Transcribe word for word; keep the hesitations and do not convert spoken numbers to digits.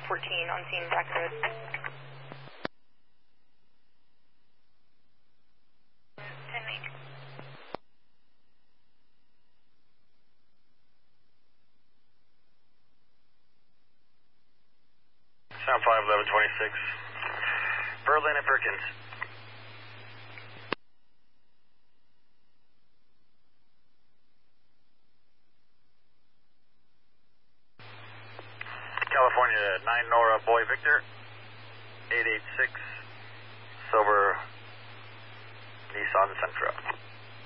fourteen on scene, back road. ten eight. Sound five, eleven twenty-six. Berlin and Perkins. California, nine Nora Boy Victor, eight eight six, Silver Nissan Sentra.